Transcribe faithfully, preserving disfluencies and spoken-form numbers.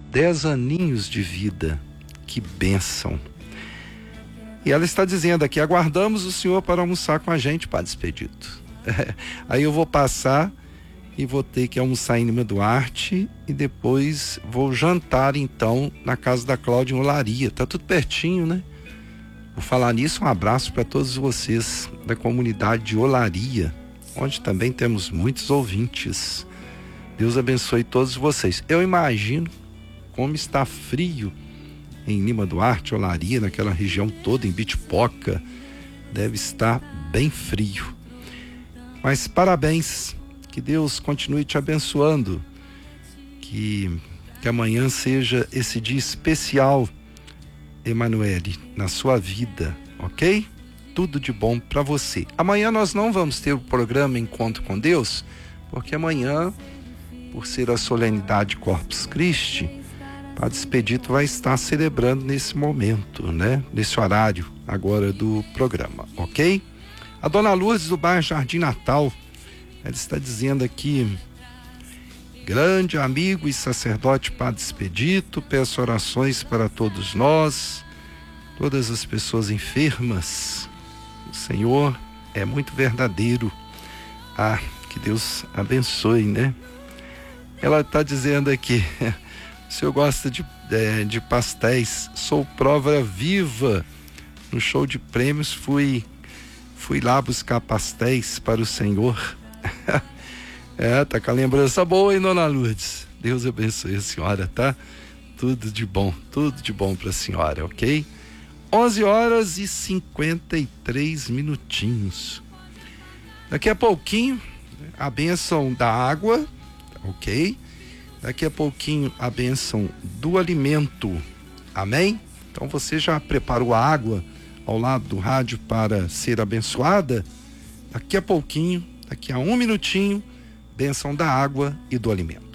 Dez aninhos de vida. Que bênção. E ela está dizendo aqui: aguardamos o senhor para almoçar com a gente, Padre Expedito. É, aí eu vou passar e vou ter que almoçar em Lima Duarte e depois vou jantar então na casa da Cláudia em Olaria. Tá tudo pertinho, né? Vou falar nisso, um abraço para todos vocês da comunidade de Olaria, onde também temos muitos ouvintes. Deus abençoe todos vocês. Eu imagino como está frio em Lima Duarte, Olaria, naquela região toda, em Bitipoca, deve estar bem frio. Mas parabéns, que Deus continue te abençoando, que, que amanhã seja esse dia especial, Emanuele, na sua vida, ok? Tudo de bom para você. Amanhã nós não vamos ter o programa Encontro com Deus, porque amanhã, por ser a solenidade Corpus Christi, Padre Expedito vai estar celebrando nesse momento, né? Nesse horário agora do programa, ok? A dona Lourdes do bairro Jardim Natal, ela está dizendo aqui: grande amigo e sacerdote Padre Expedito, peço orações para todos nós, todas as pessoas enfermas. O Senhor é muito verdadeiro. Ah, que Deus abençoe, né? Ela está dizendo aqui: o senhor gosta de, é, de pastéis, sou prova viva. No show de prêmios fui, fui lá buscar pastéis para o Senhor. É, tá com a lembrança boa, hein, dona Lourdes? Deus abençoe a senhora, tá? Tudo de bom, tudo de bom para a senhora, ok? onze horas e cinquenta e três minutinhos. Daqui a pouquinho, a bênção da água, ok? Daqui a pouquinho, a bênção do alimento, amém? Então você já preparou a água ao lado do rádio para ser abençoada? Daqui a pouquinho, daqui a um minutinho, bênção da água e do alimento.